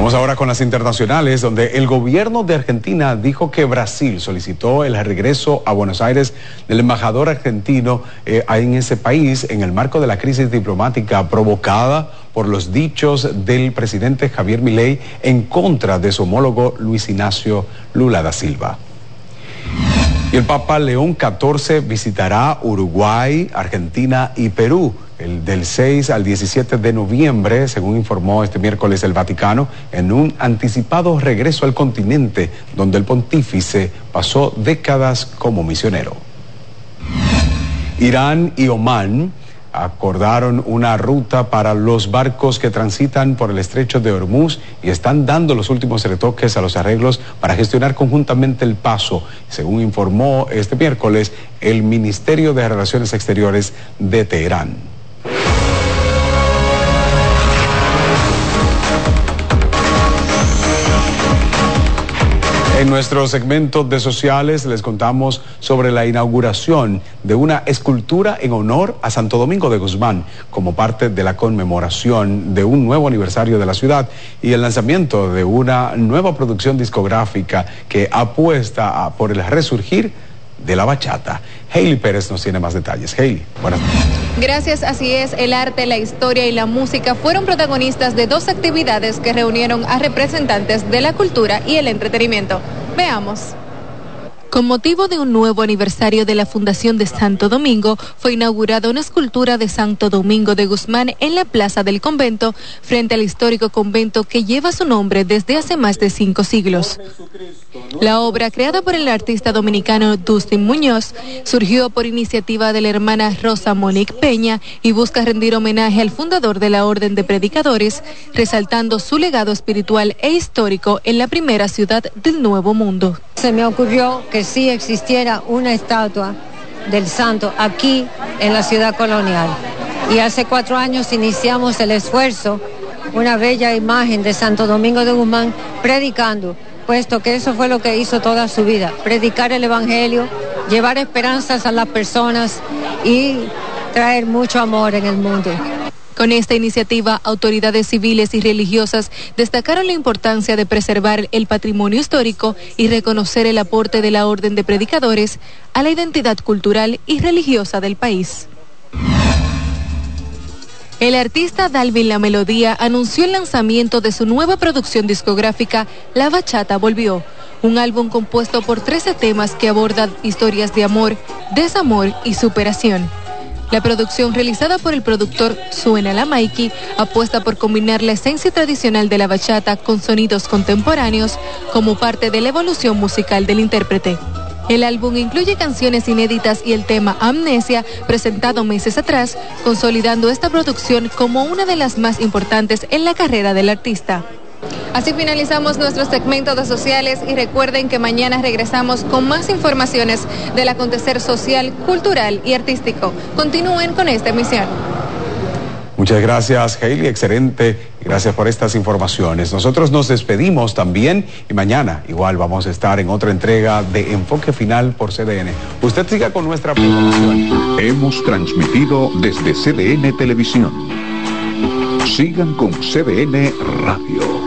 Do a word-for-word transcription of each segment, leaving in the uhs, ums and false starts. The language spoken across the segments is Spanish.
Vamos ahora con las internacionales, donde el gobierno de Argentina dijo que Brasil solicitó el regreso a Buenos Aires del embajador argentino eh, en ese país en el marco de la crisis diplomática provocada por los dichos del presidente Javier Milei en contra de su homólogo Luis Ignacio Lula da Silva. Y el Papa León catorce visitará Uruguay, Argentina y Perú el del seis al diecisiete de noviembre, según informó este miércoles el Vaticano, en un anticipado regreso al continente donde el pontífice pasó décadas como misionero. Irán y Omán acordaron una ruta para los barcos que transitan por el estrecho de Hormuz y están dando los últimos retoques a los arreglos para gestionar conjuntamente el paso, según informó este miércoles el Ministerio de Relaciones Exteriores de Teherán. En nuestro segmento de sociales les contamos sobre la inauguración de una escultura en honor a Santo Domingo de Guzmán como parte de la conmemoración de un nuevo aniversario de la ciudad y el lanzamiento de una nueva producción discográfica que apuesta a, por el resurgir de la bachata. Hailey Pérez nos tiene más detalles. Hailey, buenas noches. Gracias, así es, el arte, la historia y la música fueron protagonistas de dos actividades que reunieron a representantes de la cultura y el entretenimiento. Veamos. Con motivo de un nuevo aniversario de la Fundación de Santo Domingo, fue inaugurada una escultura de Santo Domingo de Guzmán en la Plaza del Convento, frente al histórico convento que lleva su nombre desde hace más de cinco siglos. La obra, creada por el artista dominicano Dustin Muñoz, surgió por iniciativa de la hermana Rosa Monique Peña y busca rendir homenaje al fundador de la Orden de Predicadores, resaltando su legado espiritual e histórico en la primera ciudad del Nuevo Mundo. Se me ocurrió que sí existiera una estatua del santo aquí en la ciudad colonial. Y hace cuatro años iniciamos el esfuerzo, una bella imagen de Santo Domingo de Guzmán predicando, puesto que eso fue lo que hizo toda su vida, predicar el evangelio, llevar esperanzas a las personas y traer mucho amor en el mundo. Con esta iniciativa, autoridades civiles y religiosas destacaron la importancia de preservar el patrimonio histórico y reconocer el aporte de la Orden de Predicadores a la identidad cultural y religiosa del país. El artista Dalvin La Melodía anunció el lanzamiento de su nueva producción discográfica La Bachata Volvió, un álbum compuesto por trece temas que abordan historias de amor, desamor y superación. La producción, realizada por el productor Suena la Maiki, apuesta por combinar la esencia tradicional de la bachata con sonidos contemporáneos como parte de la evolución musical del intérprete. El álbum incluye canciones inéditas y el tema Amnesia, presentado meses atrás, consolidando esta producción como una de las más importantes en la carrera del artista. Así finalizamos nuestro segmento de sociales y recuerden que mañana regresamos con más informaciones del acontecer social, cultural y artístico. Continúen con esta emisión. Muchas gracias, Hailey, excelente, gracias por estas informaciones. Nosotros nos despedimos también y mañana igual vamos a estar en otra entrega de Enfoque Final por C D N. Usted siga con nuestra programación. Hemos transmitido desde C D N Televisión. Sigan con C D N Radio.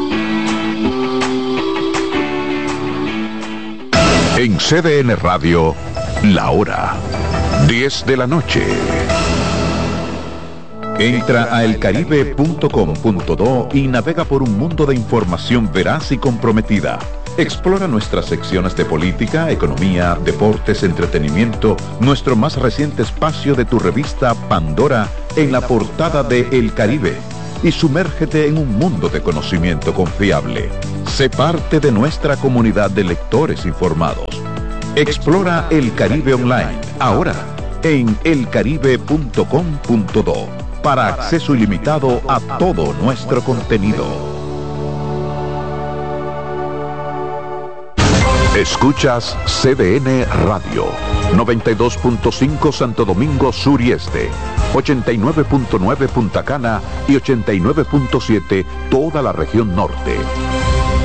En C D N Radio, la hora, diez de la noche. Entra a el caribe punto com punto do y navega por un mundo de información veraz y comprometida. Explora nuestras secciones de política, economía, deportes, entretenimiento, nuestro más reciente espacio de tu revista Pandora en la portada de El Caribe. Y sumérgete en un mundo de conocimiento confiable. Sé parte de nuestra comunidad de lectores informados. Explora El Caribe Online, ahora en el caribe punto com punto do, para acceso ilimitado a todo nuestro contenido. Escuchas C D N Radio, noventa y dos punto cinco Santo Domingo Sur y Este, ochenta y nueve punto nueve Punta Cana y ochenta y nueve punto siete toda la región norte.